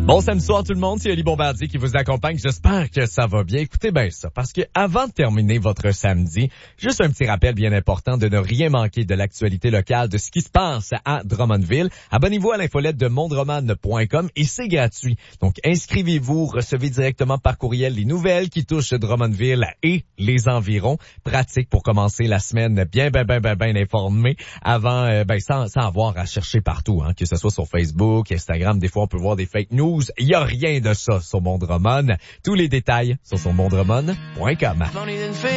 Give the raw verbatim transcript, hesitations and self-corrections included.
Bon samedi soir tout le monde, c'est Oli Bombardier qui vous accompagne. J'espère que ça va bien. Écoutez bien ça, parce que avant de terminer votre samedi, juste un petit rappel bien important de ne rien manquer de l'actualité locale, de ce qui se passe à Drummondville. Abonnez-vous à l'infolette de mondroman point com et c'est gratuit. Donc inscrivez-vous, recevez directement par courriel les nouvelles qui touchent Drummondville et les environs. Pratique pour commencer la semaine bien, bien, bien, bien, bien informé avant, euh, ben sans, sans avoir à chercher partout, hein, que ce soit sur Facebook, Instagram. Des fois, on peut voir des fake news. Il n'y a rien de ça sur Mondroman. Tous les détails sont sur mondroman point com.